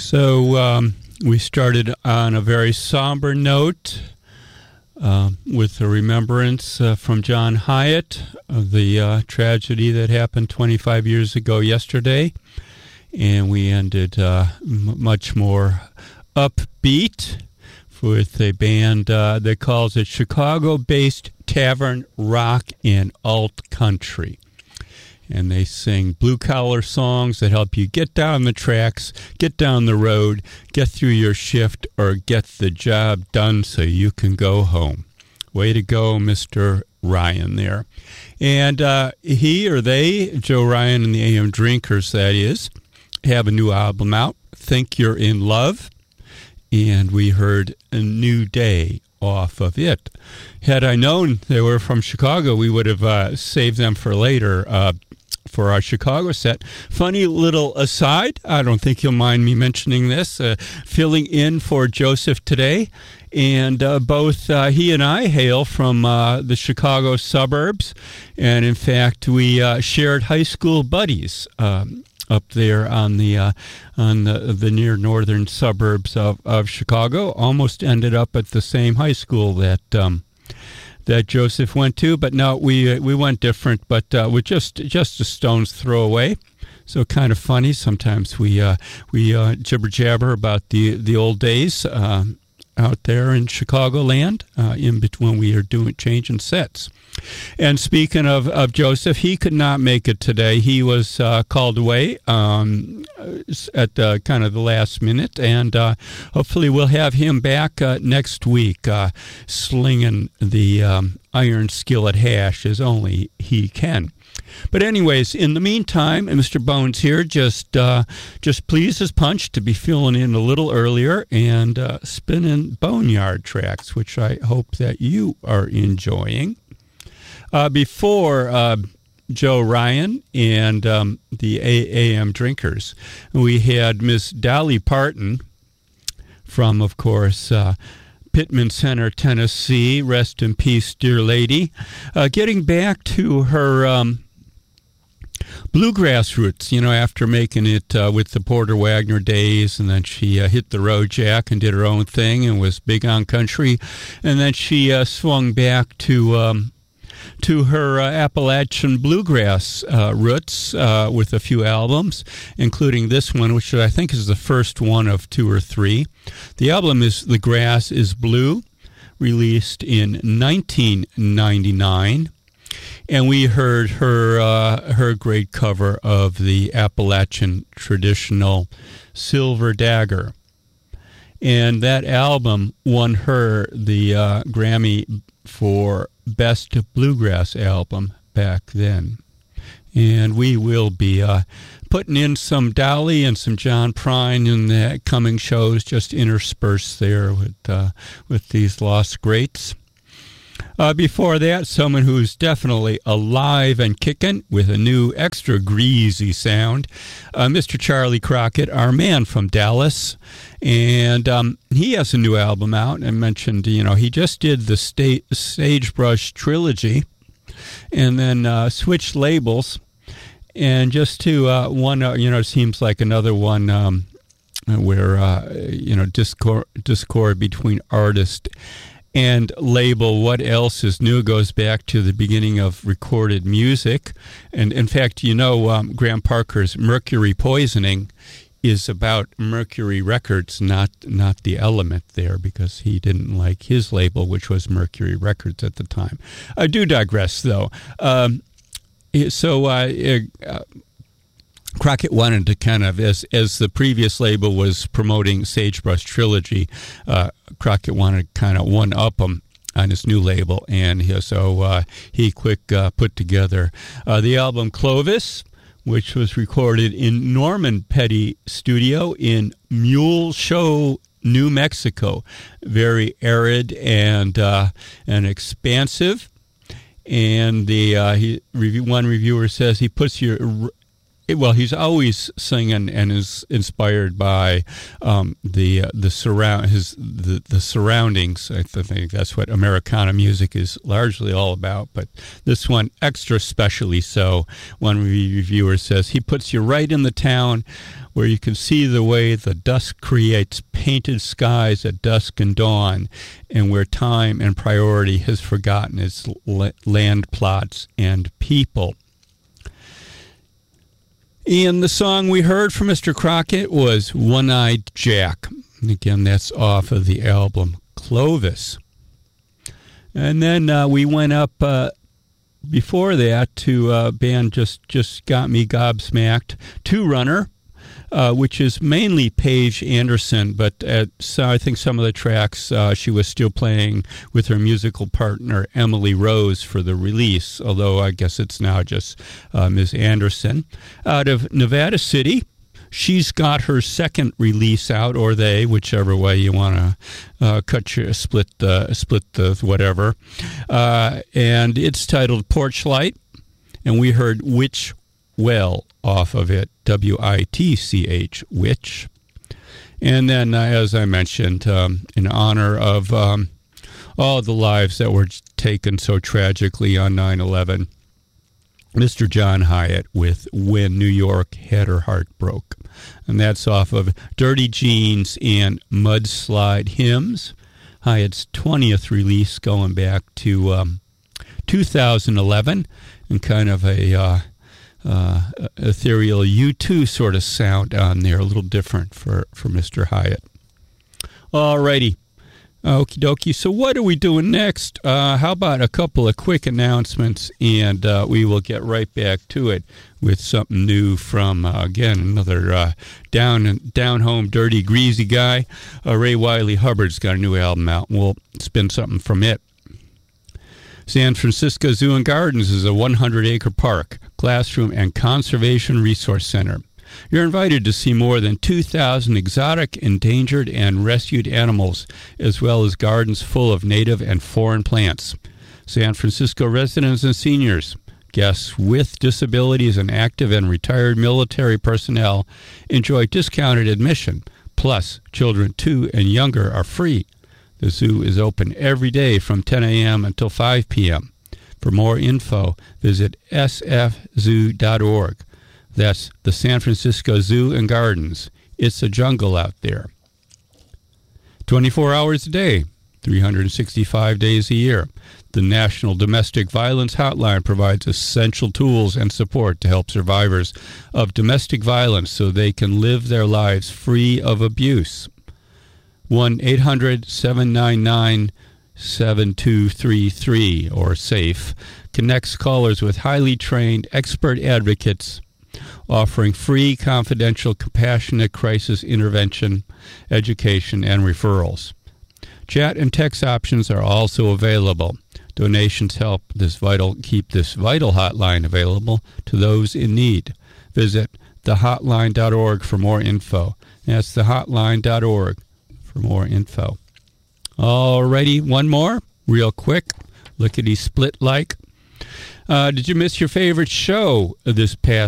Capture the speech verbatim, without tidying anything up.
So um, we started on a very somber note uh, with a remembrance uh, from John Hyatt of the uh, tragedy that happened twenty-five years ago yesterday. And we ended uh, m- much more upbeat with a band uh, that calls it Chicago-based Tavern Rock and Alt Country. And they sing blue-collar songs that help you get down the tracks, get down the road, get through your shift, or get the job done so you can go home. Way to go, Mister Ryan there. And uh, he or they, Joe Ryan and the A M Drinkers, that is, have a new album out, Think You're in Love. And we heard A New Day off of it. Had I known they were from Chicago, we would have uh, saved them for later uh, for our Chicago set. Funny little aside, I don't think you'll mind me mentioning this, uh, filling in for Joseph today. And uh, both uh, he and I hail from uh, the Chicago suburbs. And in fact, we uh, shared high school buddies um, up there on the uh, on the, the near northern suburbs of, of Chicago. Almost ended up at the same high school that um, that Joseph went to, but no, we we went different, but uh, we're just just a stone's throw away. So kind of funny. Sometimes we uh, we uh, jibber jabber about the the old days uh, out there in Chicagoland uh, in between when we are doing changing sets. And speaking of, of Joseph, he could not make it today. He was uh, called away um, at uh, kind of the last minute, and uh, hopefully we'll have him back uh, next week, uh, slinging the um, iron skillet hash as only he can. But anyways, in the meantime, Mister Bones here just uh, just pleased as punch to be filling in a little earlier and uh, spinning Boneyard tracks, which I hope that you are enjoying. Uh, before uh, Joe Ryan and um, the A M Drinkers, we had Miss Dolly Parton from, of course, uh, Pittman Center, Tennessee. Rest in peace, dear lady. Uh, getting back to her um, bluegrass roots, you know, after making it uh, with the Porter Wagner days, and then she uh, hit the road jack and did her own thing and was big on country, and then she uh, swung back to... Um, to her uh, Appalachian bluegrass uh, roots uh, with a few albums, including this one, which I think is the first one of two or three. The album is The Grass is Blue, released in nineteen ninety-nine. And we heard her uh, her great cover of the Appalachian traditional Silver Dagger. And that album won her the uh, Grammy for Best Bluegrass Album back then. And we will be uh, putting in some Dolly and some John Prine in the coming shows, just interspersed there with, uh, with these lost greats. Uh, before that, someone who's definitely alive and kicking with a new extra greasy sound, uh, Mister Charlie Crockett, our man from Dallas. And um, he has a new album out. I mentioned, you know, he just did the sta- Sagebrush trilogy and then uh, switched labels. And just to uh, one, uh, you know, seems like another one um, where, uh, you know, discord, discord between artist and label. What else is new goes back to the beginning of recorded music. And in fact, you know, um, Graham Parker's Mercury Poisoning is about Mercury Records, not not the element there, because he didn't like his label, which was Mercury Records at the time. I do digress, though. Um, so uh, uh, Crockett wanted to kind of, as as the previous label was promoting Sagebrush Trilogy, uh, Crockett wanted to kind of one-up him on his new label, and he, so uh, he quick uh, put together uh, the album Clovis, which was recorded in Norman Petty Studio in Mule Show, New Mexico. Very arid and uh, and expansive. And the uh, he, review, one reviewer says he puts your... Well, he's always singing and is inspired by um, the uh, the surround his the, the surroundings. I think that's what Americana music is largely all about. But this one extra specially so. One reviewer says he puts you right in the town where you can see the way the dusk creates painted skies at dusk and dawn, and where time and priority has forgotten its land plots and people. And the song we heard from Mister Crockett was One-Eyed Jack. And again, that's off of the album Clovis. And then uh, we went up uh, before that to a uh, band just, just got me gobsmacked, Two Runner, uh, which is mainly Paige Anderson, but at, so I think some of the tracks uh, she was still playing with her musical partner Emily Rose for the release, although I guess it's now just uh, Miz Anderson. Out of Nevada City, she's got her second release out, or they, whichever way you want to uh, cut your split the split the whatever, uh, and it's titled Porch Light, and we heard Witch Well off of it, W I T C H, Witch, and then uh, as I mentioned, um, in honor of um, all the lives that were taken so tragically on nine eleven, Mister John Hiatt with When New York Had Her Heart Broke. And that's off of Dirty Jeans and Mudslide Hymns, Hiatt's twentieth release going back to um, two thousand eleven, and kind of a uh, uh, ethereal U two sort of sound on there, a little different for, for Mister Hiatt. All righty. Okie dokie. So what are we doing next? Uh, how about a couple of quick announcements, and uh, we will get right back to it with something new from, uh, again, another uh, down down home, dirty, greasy guy. Uh, Ray Wiley Hubbard's got a new album out, and we'll spin something from it. San Francisco Zoo and Gardens is a one hundred acre park, classroom, and conservation resource center. You're invited to see more than two thousand exotic, endangered, and rescued animals, as well as gardens full of native and foreign plants. San Francisco residents and seniors, guests with disabilities, and active and retired military personnel enjoy discounted admission, plus children two and younger are free. The zoo is open every day from ten a.m. until five p.m. For more info, visit s f zoo dot org. That's the San Francisco Zoo and Gardens. It's a jungle out there. twenty-four hours a day, three hundred sixty-five days a year. The National Domestic Violence Hotline provides essential tools and support to help survivors of domestic violence so they can live their lives free of abuse. one eight hundred seven nine nine seven two three three, or SAFE, connects callers with highly trained expert advocates offering free, confidential, compassionate crisis intervention, education, and referrals. Chat and text options are also available. Donations help this vital keep this vital hotline available to those in need. Visit the hotline dot org for more info. That's the hotline dot org for more info. Alrighty, one more, real quick. Lickety split like. Uh, did you miss your favorite show this past